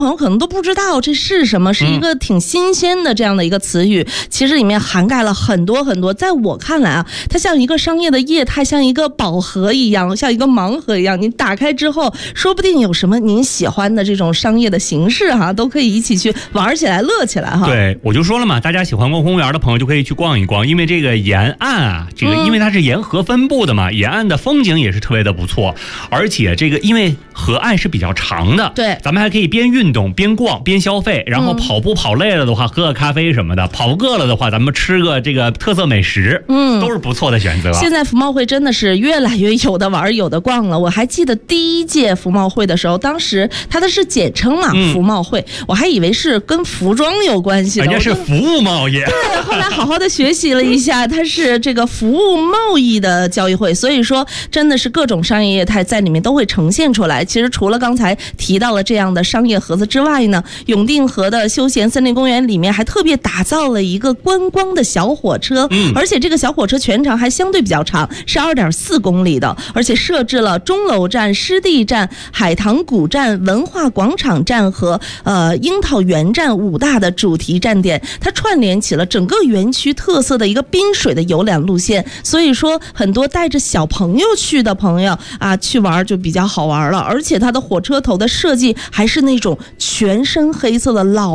朋友可能都不知道这是什么，是一个挺新鲜的这样的一个词语。其实里面涵盖了很多很多，在我看来啊，它像一个商业的业态，像一个宝盒一样，像一个盲盒一样。你打开之后，说不定有什么您喜欢的这种商业的形式哈，都可以一起去玩起来、乐起来哈。 对，我就说了嘛，大家喜欢逛公园的朋友就可以去逛一逛，因为这个沿岸啊，因为它是沿河分布的嘛，沿岸的风景也是特别的不错，而且这个因为河岸是比较长的， 对， 咱们还可以边运动边逛边消费，然后跑步跑累了的话，喝个咖啡什么的；跑不饿了的话，咱们吃个这个特色美食，都是不错的选择。 现在服贸会真的是越来越有的玩有的逛了。我还记得第一届服贸会的时候，当时它的是简称嘛，服贸会，我还以为是跟服装有关系的， 人家是服务贸易。 对，后来好好的学习了一下，它是这个服务贸易的交易会，所以说真的是各种商业业态在里面都会呈现出来。其实除了刚才提到了这样的商业盒子之外呢，永定河的休闲森林公园里面还特别打造了一个观光的小火车，而且这个小火车全长还相对比较长，是2.4公里的，而且设置了钟楼站、湿地站、海棠谷站、文化广场站和樱桃园站5大的主题站点，它串联起了整个园区特色的一个滨水的游览路线，所以说很多带着小朋友去的朋友啊，去玩就比较好玩了。而且它的火车头的设计还是那种全身黑色的老